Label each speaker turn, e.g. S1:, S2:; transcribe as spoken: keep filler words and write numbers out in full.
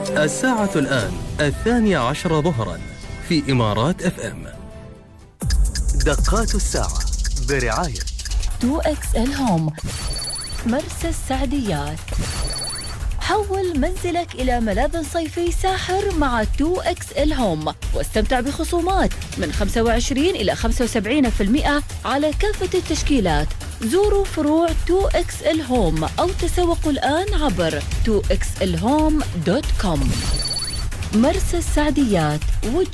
S1: الساعة الآن الثانية عشر ظهرا في إمارات اف ام. دقات الساعة برعاية
S2: تو إكس إل هوم، مرسى السعديات. حول منزلك إلى ملاذ صيفي ساحر مع تو إكس إل هوم، واستمتع بخصومات من خمسة وعشرين إلى خمسة وسبعين بالمئة على كافة التشكيلات. زوروا فروع تو إكس إل هوم أو تسوقوا الآن عبر تو إكس إل هوم دوت كوم. مرسى السعديات.